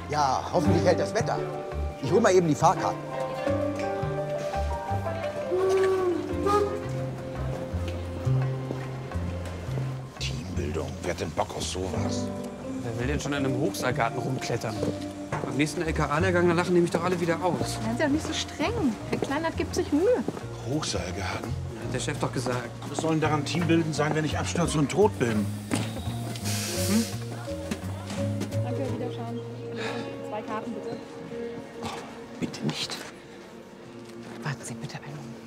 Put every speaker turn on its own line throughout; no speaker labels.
Ja, hoffentlich hält das Wetter. Ich hol mal eben die Fahrkarte.
Teambildung. Wer hat denn Bock auf sowas?
Wer will denn schon in einem Hochseilgarten rumklettern? Beim nächsten LKA-Lehrgang, da lachen nämlich doch alle wieder aus.
Seien Sie doch nicht so streng. Herr Kleinert gibt sich Mühe.
Hochseilgarten?
Hat der Chef doch gesagt.
Was soll denn daran Teambilden sein, wenn ich abstürze und tot bin?
Danke, Wiederschauen. 2 Karten, bitte.
Bitte nicht.
Warten Sie bitte einen Moment.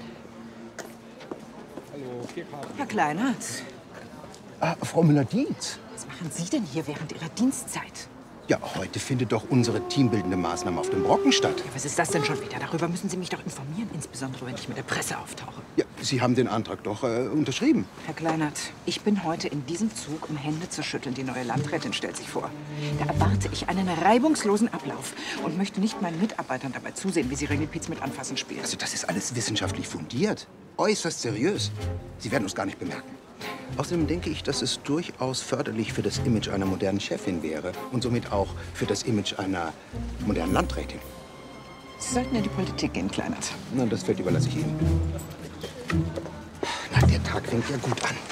Hallo, 4 Karten.
Herr Kleinert,
Ah, Frau Müller-Dietz.
was machen Sie denn hier während Ihrer Dienstzeit?
Ja, heute findet doch unsere teambildende Maßnahme auf dem Brocken statt.
Ja, was ist das denn schon wieder? Darüber müssen Sie mich doch informieren, insbesondere wenn ich mit der Presse auftauche.
Ja, Sie haben den Antrag doch unterschrieben.
Herr Kleinert, ich bin heute in diesem Zug, um Hände zu schütteln. Die neue Landrätin stellt sich vor. Da erwarte ich einen reibungslosen Ablauf und möchte nicht meinen Mitarbeitern dabei zusehen, wie sie Ringelpiez mit Anfassen spielen.
Also das ist alles wissenschaftlich fundiert. Äußerst seriös. Sie werden uns gar nicht bemerken. Außerdem denke ich, dass es durchaus förderlich für das Image einer modernen Chefin wäre und somit auch für das Image einer modernen Landrätin.
Sie sollten in die Politik gehen, Kleinert.
Na, das Feld überlasse ich Ihnen. Na, der Tag fängt ja gut an.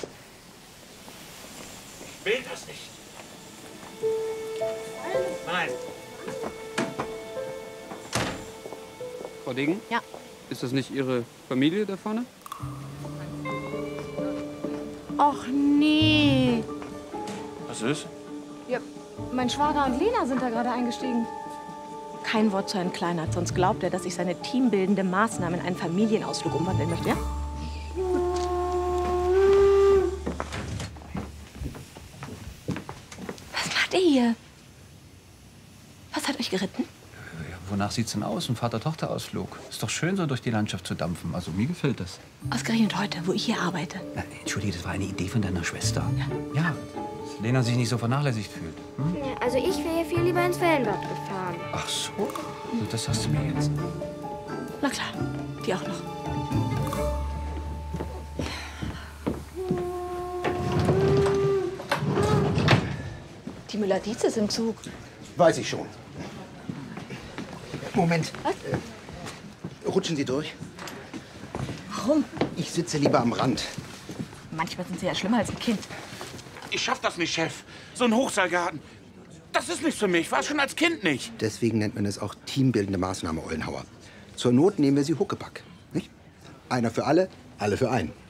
Ich will das nicht. Nein.
Frau Degen?
Ja.
Ist das nicht Ihre Familie da vorne?
Och nee.
Was ist?
Ja, mein Schwager und Lena sind da gerade eingestiegen. Kein Wort zu Herrn Kleinert, sonst glaubt er, dass ich seine teambildende Maßnahme in einen Familienausflug umwandeln möchte, ja? Was macht ihr hier? Was hat euch geritten?
Ja, wonach sieht's denn aus? Ein Vater-Tochter-Ausflug. Ist doch schön, so durch die Landschaft zu dampfen. Also mir gefällt das.
Ausgerechnet heute, wo ich hier arbeite.
Na, entschuldige, das war eine Idee von deiner Schwester. Ja, dass Lena sich nicht so vernachlässigt fühlt. Hm?
Also ich wäre viel lieber ins Wellenbad gefahren.
Ach so, also das hast du mir jetzt.
Na klar, die auch noch. Die Müller-Dietz ist im Zug.
Weiß ich schon. Moment. Rutschen Sie durch.
Warum?
Ich sitze lieber am Rand.
Manchmal sind sie ja schlimmer als ein Kind.
Ich schaff das nicht, Chef. So ein Hochseilgarten. Das ist nichts für mich. War schon als Kind nicht.
Deswegen nennt man es auch teambildende Maßnahme, Ollenhauer. Zur Not nehmen wir sie Huckepack. Nicht? Einer für alle für einen.